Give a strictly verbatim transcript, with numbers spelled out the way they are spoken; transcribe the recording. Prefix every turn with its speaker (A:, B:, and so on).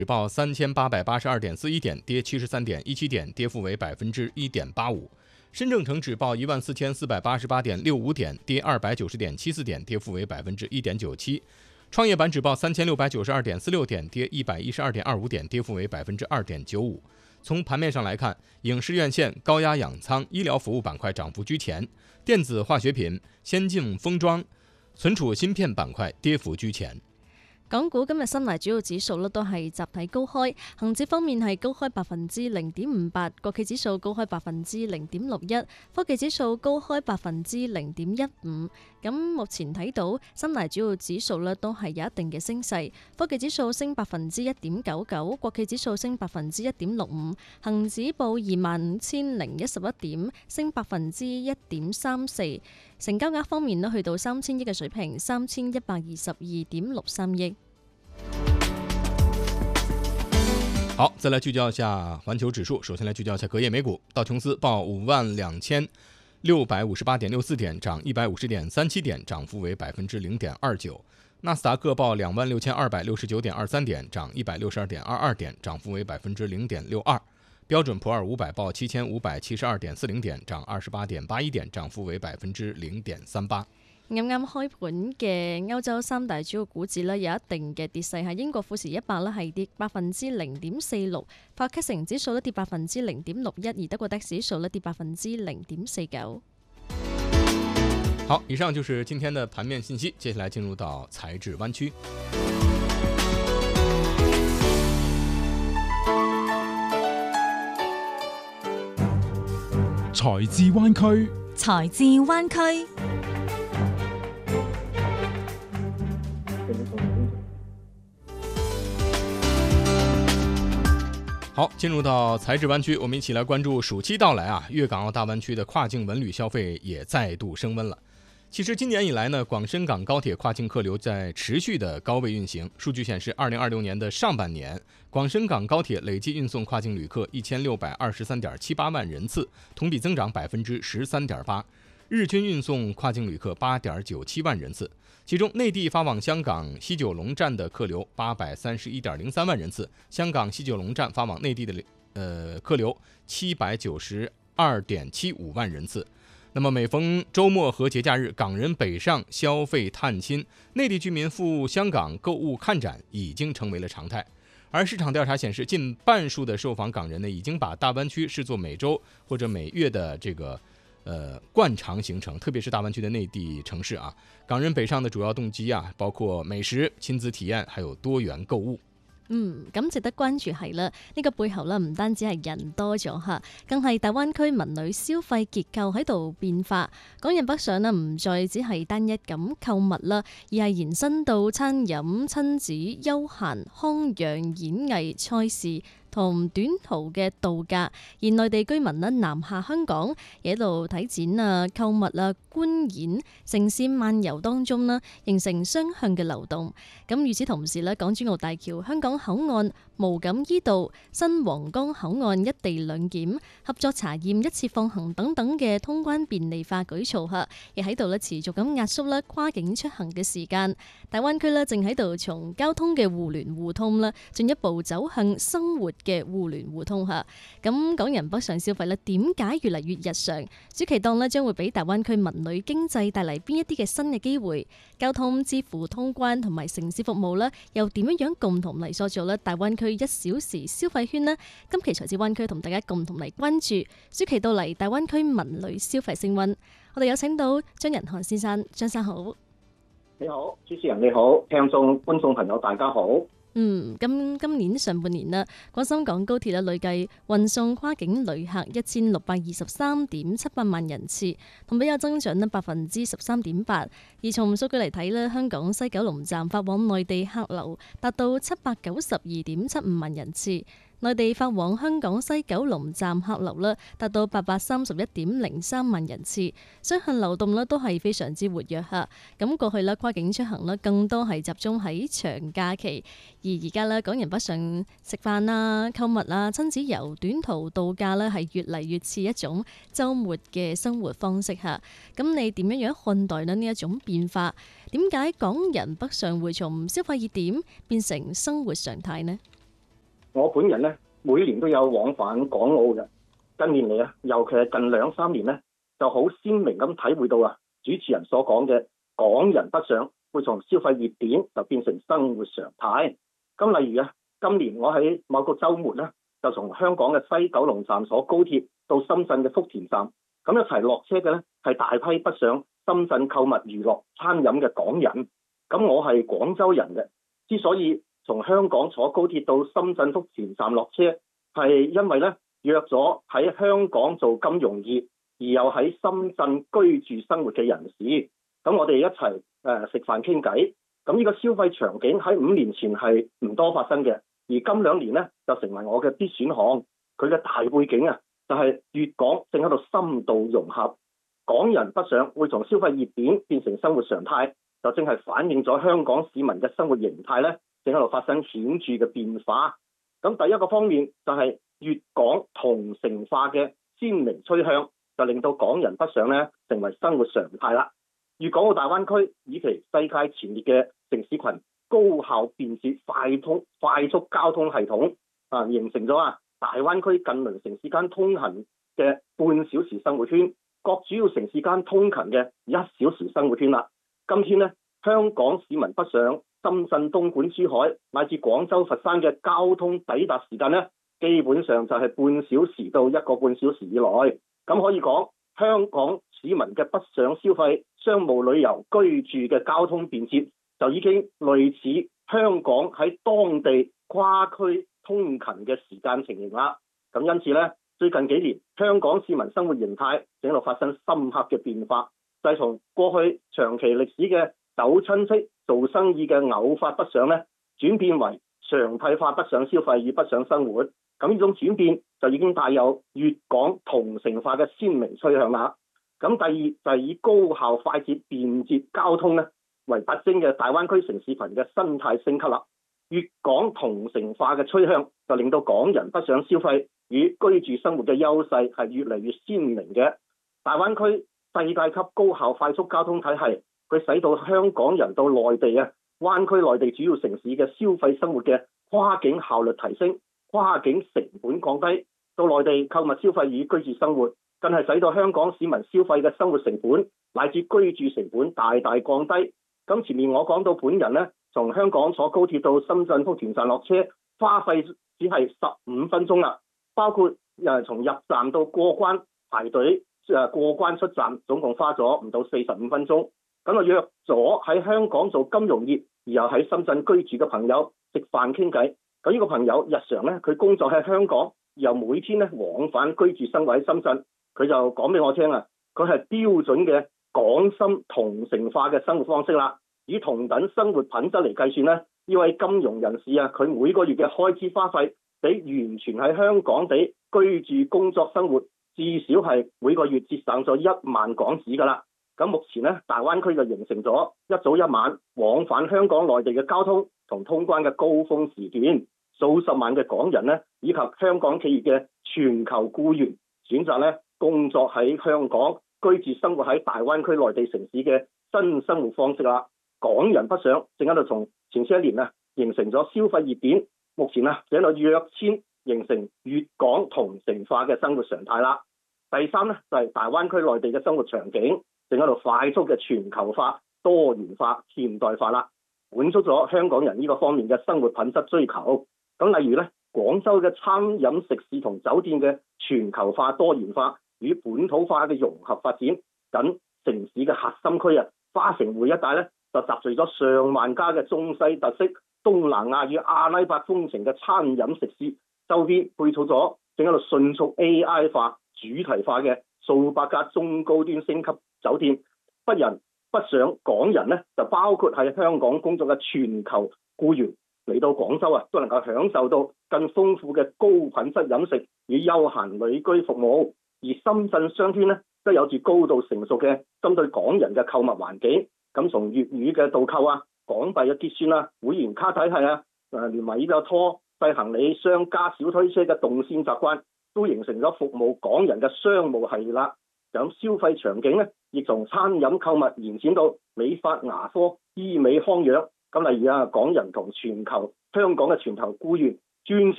A: 指报三千八百八十二点四一点，跌七十三点一七点，跌幅为百分之一点八五。深证成指报一万四千四百八十八点六五点，跌二百九十点七四点，跌幅为百分之一点九七。创业板指报三千六百九十二点四六点，跌一百一十二点二五点，跌幅为百分之二点九五。从盘面上来看，影视院线、高压氧仓、医疗服务板块涨幅居前，电子化学品、先进封装、存储芯片板塊跌幅居前。
B: 港股今日深大主要指數咧都係集體高開，恒指方面係高開百分之零點五八，國企指數高開百分之零點六一，科技指數高開百分之零點一五。咁目前睇到深大主要指數咧都係有一定嘅升勢，科技指數升百分之一點九九，國企指數升百分之一點六五，恒指報二萬五千零一十一點，升百分之一點三四。成交額方面咧去到三千億嘅水平，三千一百二十二點六三億。
A: 好，再来聚焦一下环球指数。首先来聚焦一下隔夜美股，道琼斯报五万两千六百五十八点六四点，涨一百五十点三七点，涨幅为百分之零点二九。纳斯达克报两万六千二百六十九点二三点，涨一百六十二点二二点，涨幅为百分之零点六二。标准普尔五百報七千五百七十二點四零點，漲二十八點八一點，漲幅為百分之零點三八。
B: 啱啱開盤嘅歐洲三大主要股指咧有一定嘅跌勢，係英國富時一百咧係跌百分之零點四六，法克城指數咧跌百分之零點六一，而德國 D A X 指數咧跌百分之零點四九。
A: 好，以上就是今天的盤面信息，接下來進入到財智灣區。
C: 財智灣區，
D: 財智灣區。
A: 好，进入到财智湾区，我们一起来关注暑期到来啊，粤港澳大湾区的跨境文旅消费也再度升温了。其实今年以来呢，广深港高铁跨境客流在持续的高位运行。数据显示，二零二六年的上半年，广深港高铁累计运送跨境旅客一千六百二十三点七八万人次，同比增长百分之十三点八，日均运送跨境旅客八点九七万人次。其中，内地发往香港西九龙站的客流八百三十一点零三万人次，香港西九龙站发往内地的呃客流七百九十二点七五万人次。那么每逢周末和节假日，港人北上消费探亲，内地居民赴香港购物看展已经成为了常态。而市场调查显示，近半数的受访港人呢，已经把大湾区视作每周或者每月的这个呃惯常行程，特别是大湾区的内地城市啊。港人北上的主要動機啊，包括美食、親子體驗，還有多元購物。
B: 嗯，咁值得關注係啦，呢、這個背後咧唔單止係人多咗嚇，更係大灣區文旅消費結構喺度變化。港人北上呢唔再只係單一咁購物啦，而係延伸到餐飲、親子、休閒、康養、演藝、賽事同短途嘅度假。而內地居民呢南下香港，喺度睇展啊、購物啊、觀演、城市漫遊當中呢，形成雙向嘅流動。咁與此同時呢，港珠澳大橋、香港口岸、無錦衣道、新皇崗口岸一地兩檢、合作查驗、一次放行等等嘅通關便利化舉措下，亦喺度咧持續咁壓縮咧跨境出行嘅時間。大灣區咧正喺度從交通嘅互聯互通啦，進一步走向生活嘅互聯互通下。咁港人北上消費咧點解越嚟越日常？暑期檔咧將會俾大灣區文旅經濟帶嚟邊一啲嘅新嘅機會？交通、支付、通關同埋城市服務咧，又點樣樣共同嚟塑造咧大灣區一小時消費圈呢？今期財智灣區同大家共同嚟關注暑期到嚟大灣區文旅消費升溫。我哋有請到張仁漢先生，張生好。
E: 你好，主持人你好，聽眾觀眾朋友大家好。
B: 嗯，今今年上半年啦，廣深港高鐵咧累計運送跨境旅客一千六百二十三點七八萬人次，同比有增長咧百分之十三點八。而從數據嚟睇咧，香港西九龍站發往內地客流達到七百九十二點七五萬人次。內地發往香港西九龍站客流咧達到八百三十一點零三萬人次，雙向流動咧都係非常之活躍嚇。咁過去咧跨境出行咧更多係集中喺長假期，而而家咧港人北上食飯啊、購物啊、親子遊、短途度假咧係越嚟越似一種週末嘅生活方式嚇。咁你點樣樣看待咧呢一種變化？點解港人北上會從消費熱點變成生活常態呢？
E: 我本人咧每年都有往返港澳嘅。近年嚟啊，尤其係近兩三年咧，就好鮮明咁體會到啊，主持人所講嘅港人北上會從消費熱點就變成生活常態。咁例如啊，今年我喺某個週末咧，就從香港嘅西九龍站坐高鐵到深圳嘅福田站，咁一齊落車嘅咧係大批北上深圳購物、娛樂、餐飲嘅港人。咁我係廣州人嘅，之所以從香港坐高鐵到深圳福田站落車，係因為咧約咗喺香港做金融業而又喺深圳居住生活嘅人士，咁我哋一齊誒食飯傾偈。咁呢個消費場景喺五年前係唔多發生嘅，而今兩年咧就成為我嘅必選項。佢嘅大背景啊，就係粵港正喺度深度融合，港人北上會從消費熱點變成生活常態，就正係反映咗香港市民嘅生活形態咧，正喺度發生顯著嘅變化。咁第一個方面就係粵港同城化嘅鮮明趨向，就令到港人北上咧成為生活常態啦。粵港澳大灣區以其世界前列嘅城市群、高效便捷、快通快速交通系統啊，形成咗啊大灣區近鄰城市間通行嘅半小時生活圈，各主要城市間通勤嘅一小時生活圈啦。今天咧，香港市民北上深圳、東莞、珠海乃至廣州、佛山嘅交通抵達時間咧，基本上就係半小時到一個半小時以內。咁可以講，香港市民嘅北上消費、商務旅遊、居住嘅交通便捷，就已經類似香港喺當地跨區通勤嘅時間情形啦。咁因此咧，最近幾年香港市民生活形態正喺度發生深刻嘅變化，就係從過去長期歷史嘅走親戚、做生意嘅偶發北上咧，轉變為常態化北上消費與北上生活。咁呢種轉變就已經帶有粵港同城化嘅鮮明趨向啦。咁第二就係以高效、快捷、便捷交通咧為特徵嘅大灣區城市群嘅生態升級啦。粵港同城化嘅趨向就令到港人北上消費與居住生活嘅優勢係越嚟越鮮明嘅。大灣區世界級高效快速交通體系，佢使到香港人到內地啊，灣區內地主要城市嘅消費生活嘅跨境效率提升，跨境成本降低，到內地購物消費與居住生活，更係使到香港市民消費嘅生活成本乃至居住成本大大降低。咁前面我講到本人咧，從香港坐高鐵到深圳福田站落車，花費只係十五分鐘啦，包括誒從入站到過關排隊誒過關出站，總共花咗唔到四十五分鐘。咁啊約咗喺香港做金融業而又喺深圳居住嘅朋友食飯傾偈。咁呢個朋友日常咧，佢工作喺香港，又每天咧往返居住生活喺深圳，佢就講俾我聽啊，佢係標準嘅港深同城化嘅生活方式啦。以同等生活品質嚟計算咧，呢位金融人士啊，佢每個月嘅開支花費比完全喺香港地居住、工作、生活至少係每個月節省咗一萬港紙㗎啦。咁目前咧，大灣區就形成咗一早一晚往返香港內地嘅交通同通關嘅高峰時段，數十萬嘅港人咧，以及香港企業嘅全球僱員選擇咧工作喺香港，居住生活喺大灣區內地城市嘅新生活方式啦。港人北上正喺度從前些一年啊形成咗消費熱點，目前啊正喺度躍遷形成粵港同城化嘅生活常態啦。第三咧就係、是、大灣區內地嘅生活場景正喺度快速嘅全球化、多元化、現代化啦，滿足咗香港人呢個方面嘅生活品質追求。咁例如咧，廣州嘅餐飲食肆同酒店嘅全球化、多元化與本土化嘅融合發展，等城市嘅核心區啊，花城匯一帶咧，就集聚咗上萬家嘅中西特色、東南亞與阿拉伯風情嘅餐飲食肆，周邊配套咗正喺度迅速 A I 化、主題化嘅數百家中高端星級酒店。北人北上港人咧，就包括喺香港工作嘅全球僱員嚟到廣州啊，都能夠享受到更豐富嘅高品質飲食與休閒旅居服務。而深圳商圈咧，都有住高度成熟嘅針對港人嘅購物環境。咁從粵語嘅導購啊、港幣嘅結算啊、會員卡體系啊，誒連埋呢個拖細行李箱加小推車嘅動線習慣，都形成咗服務港人嘅商務系列啦。咁消費場景咧，亦從餐飲購物延展到美髮牙科、醫美康養。咁例如啊，港人同全球香港嘅全球僱員專